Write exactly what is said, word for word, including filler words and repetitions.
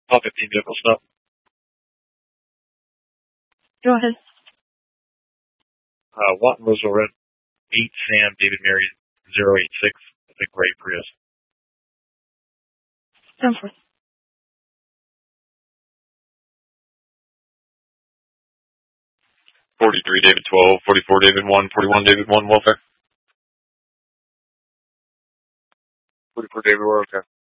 All fifteen vehicles stop. Go ahead. Uh, Watton Roseville Red, eight Sam David Mary zero eight six. It's a gray Prius. Ten four. forty-three David twelve, forty-four David one, forty-one David one, welfare. forty-four David, we're okay.